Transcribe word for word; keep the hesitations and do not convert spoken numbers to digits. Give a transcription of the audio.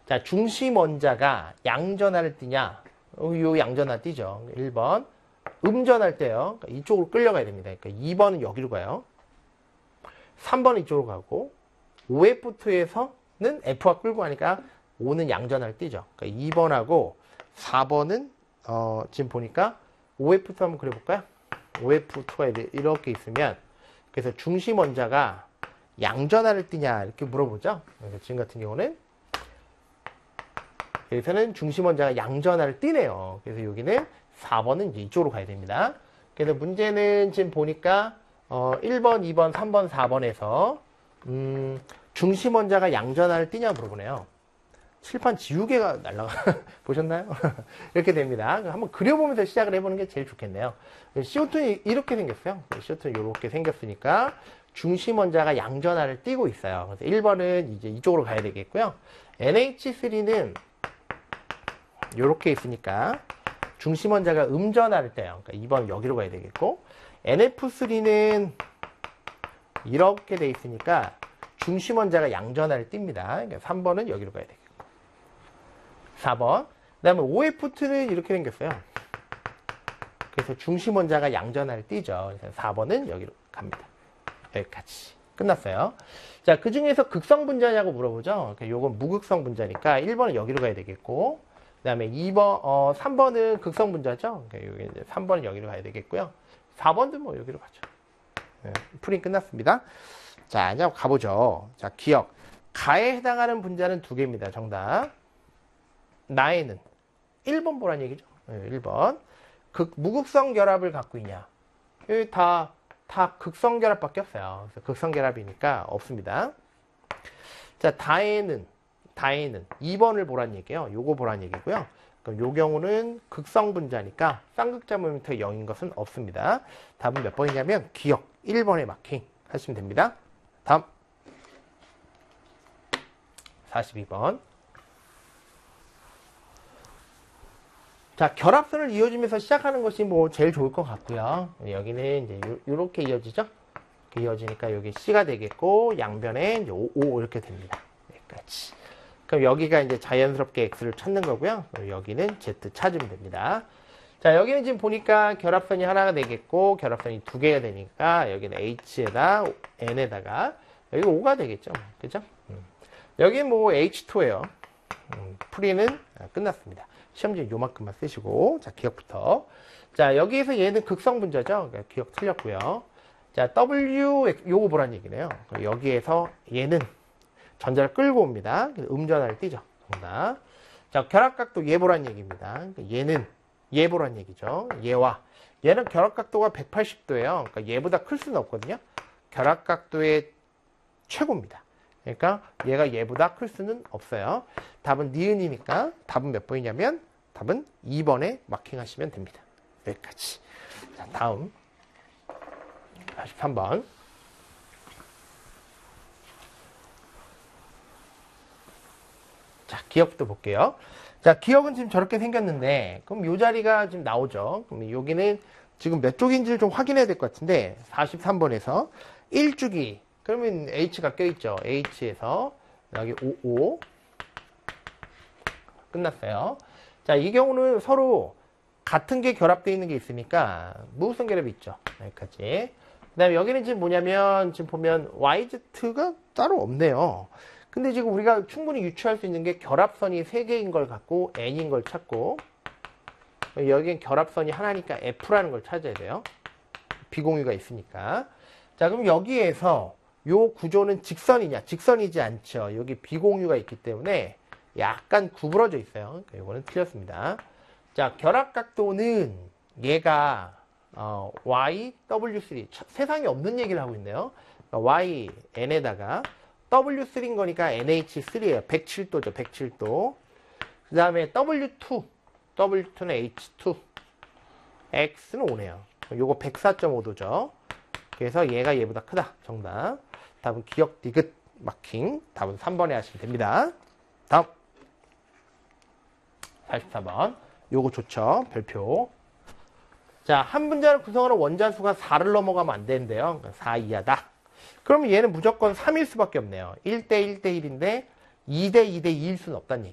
자, 중심 원자가 양전하를 띠냐? 요 양전하 띠죠. 일 번. 음전할 때요. 그러니까 이쪽으로 끌려가야 됩니다. 그러니까 이 번은 여기로 가요. 삼 번은 이쪽으로 가고 오 에프 투에서는 F가 끌고 가니까 오는 양전하를 띠죠. 그러니까 이 번하고 사 번은 어, 지금 보니까 오 에프 투 한번 그려볼까요? 오 에프 투가 이렇게 있으면 그래서 중심 원자가 양전하를 띠냐 이렇게 물어보죠. 그래서 지금 같은 경우는 여기서는 중심 원자가 양전하를 띠네요. 그래서 여기는 사 번은 이제 이쪽으로 가야 됩니다. 그래서 문제는 지금 보니까 어, 일 번, 이 번, 삼 번, 사 번에서 음, 중심 원자가 양전하를 띠냐 물어보네요. 칠판 지우개가 날라가 보셨나요? 이렇게 됩니다. 한번 그려보면서 시작을 해보는 게 제일 좋겠네요. 씨 오 투는 이렇게 생겼어요. 씨 오 투는 이렇게 생겼으니까 중심 원자가 양전하를 띠고 있어요. 그래서 일 번은 이제 이쪽으로 가야 되겠고요. 엔 에이치 쓰리는 이렇게 있으니까 중심 원자가 음전하를 떼요. 그러니까 이 번은 여기로 가야 되겠고, 엔 에프 쓰리는 이렇게 돼 있으니까 중심 원자가 양전하를 띱니다. 그러니까 삼 번은 여기로 가야 되겠고, 사 번. 그 다음에 오 에프 투는 이렇게 생겼어요. 그래서 중심 원자가 양전하를 띄죠. 그래서 사 번은 여기로 갑니다. 여기까지. 끝났어요. 자, 그 중에서 극성 분자냐고 물어보죠. 그러니까 요건 무극성 분자니까 일 번은 여기로 가야 되겠고, 그 다음에 이 번, 어, 삼 번은 극성 분자죠. 그러니까 여기 이제 삼 번은 여기로 가야 되겠고요. 사 번도 뭐 여기로 가죠. 네, 풀이 끝났습니다. 자, 이제 가보죠. 자, 기억. 가에 해당하는 분자는 두 개입니다. 정답. 나에는 일 번 보란 얘기죠. 네, 일 번. 극, 무극성 결합을 갖고 있냐. 여기 다, 다 극성 결합밖에 없어요. 그래서 극성 결합이니까 없습니다. 자, 다에는, 다에는 이 번을 보란 얘기예요. 요거 보란 얘기고요. 그럼 요 경우는 극성 분자니까 쌍극자 모멘트 영인 것은 없습니다. 답은 몇 번이냐면 기억 일 번에 마킹 하시면 됩니다. 다음 사십이 번. 자, 결합선을 이어주면서 시작하는 것이 뭐 제일 좋을 것 같고요. 여기는 이제 요, 요렇게 이어지죠? 이렇게 이어지니까 여기 C가 되겠고, 양변에 이제 오, 오 이렇게 됩니다. 여기까지. 그럼 여기가 이제 자연스럽게 X를 찾는 거고요. 여기는 Z 찾으면 됩니다. 자, 여기는 지금 보니까 결합선이 하나가 되겠고, 결합선이 두 개가 되니까, 여기는 H에다, N에다가, 여기 O가 되겠죠. 그죠? 음. 여기는 뭐 에이치 투예요. 음, 풀이는 끝났습니다. 시험지 요만큼만 쓰시고, 자, 기억부터. 자, 여기에서 얘는 극성 분자죠. 그러니까 기억 틀렸고요. 자, W, 요거 보란 얘기네요. 여기에서 얘는 전자를 끌고 옵니다. 음전하를 띄죠. 정답. 자, 결합각도 얘 보란 얘기입니다. 얘는 얘 보란 얘기죠. 얘와 얘는 결합각도가 백팔십 도예요. 그러니까 얘보다 클 수는 없거든요. 결합각도의 최고입니다. 그러니까 얘가 얘보다 클 수는 없어요. 답은 니은이니까 답은 몇 번이냐면 답은 이 번에 마킹하시면 됩니다. 여기까지. 자, 다음 사십삼 번. 자, 기억부터 볼게요. 자, 기억은 지금 저렇게 생겼는데, 그럼 이 자리가 지금 나오죠. 그럼 여기는 지금 몇 쪽인지를 좀 확인해야 될 것 같은데, 사십삼 번에서 일 주기. 그러면 H가 껴있죠. H에서 여기 오십오. 끝났어요. 자, 이 경우는 서로 같은 게 결합되어 있는 게 있으니까, 무극성 결합이 있죠. 여기까지. 그 다음에 여기는 지금 뭐냐면, 지금 보면 와이지가 따로 없네요. 근데 지금 우리가 충분히 유추할 수 있는 게 결합선이 세 개인 걸 갖고 N인 걸 찾고, 여기엔 결합선이 하나니까 F라는 걸 찾아야 돼요. 비공유가 있으니까. 자, 그럼 여기에서 요 구조는 직선이냐? 직선이지 않죠. 여기 비공유가 있기 때문에 약간 구부러져 있어요. 그러니까 이거는 틀렸습니다. 자, 결합각도는 얘가 어, 와이 더블유 쓰리, 세상에 없는 얘기를 하고 있네요. 그러니까 와이 엔에다가 더블유 쓰리인 거니까 엔 에이치 쓰리예요. 백칠 도죠. 백칠 도. 그 다음에 더블유 투. 더블유 투는 에이치 투. X는 오네요. 요거 백사 점 오 도죠. 그래서 얘가 얘보다 크다. 정답. 답은 기억 디귿 마킹. 답은 삼 번에 하시면 됩니다. 다음. 사십사 번. 요거 좋죠. 별표. 자, 한 분자를 구성하는 원자수가 사를 넘어가면 안 되는데요. 사 이하다. 그러면 얘는 무조건 삼일 수밖에 없네요. 일 대 일 대 일인데 이 대 이 대 이일 수는 없다는 얘기예요.